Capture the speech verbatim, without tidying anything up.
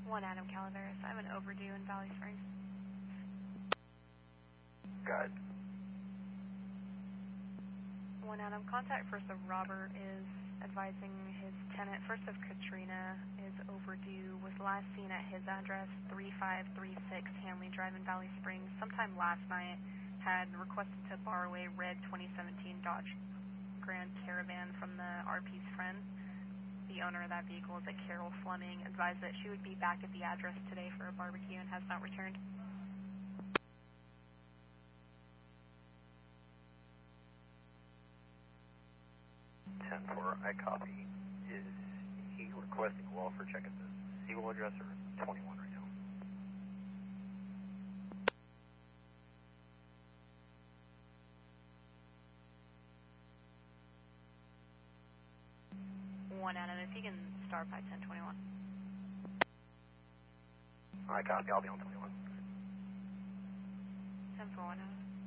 One Adam Calaveras. I have an overdue in Valley Springs. Got it. One Adam, contact first of Robert is advising his tenant, first of Katrina, is overdue, was last seen at his address, three five three six Hanley Drive in Valley Springs, sometime last night, had requested to borrow a red twenty seventeen Dodge Grand Caravan from the R P's friend. The owner of that vehicle is a Carol Fleming, advised that she would be back at the address today for a barbecue and has not returned. ten four, I copy. Is he requesting a welfare check at the Siegel address or twenty-one right now? One Adam, if you can start by ten twenty-one. I copy, I'll be on twenty-one. ten four one Adam.